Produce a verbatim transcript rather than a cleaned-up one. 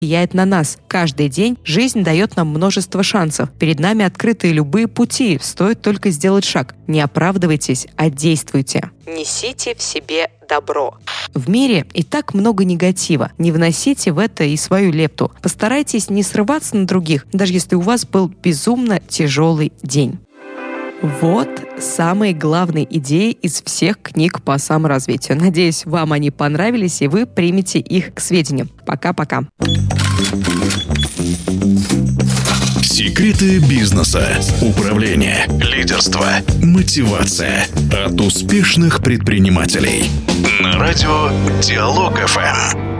влияет на нас. Каждый день жизнь дает нам множество шансов. Перед нами открыты любые пути, стоит только сделать шаг. Не оправдывайтесь, а действуйте. Несите в себе добро. В мире и так много негатива. Не вносите в это и свою лепту. Постарайтесь не срываться на других, даже если у вас был безумно тяжелый день. Вот самые главные идеи из всех книг по саморазвитию. Надеюсь, вам они понравились, и вы примете их к сведению. Пока-пока. Секреты бизнеса, управления, лидерства, мотивация от успешных предпринимателей. На радио Диалог эф эм.